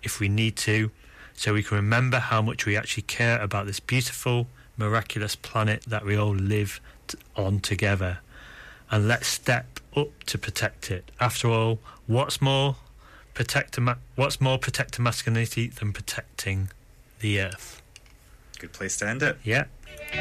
if we need to, so we can remember how much we actually care about this beautiful, miraculous planet that we all live on together. And let's step up to protect it. After all, what's more protector masculinity than protecting the Earth? Good place to end it. Yeah.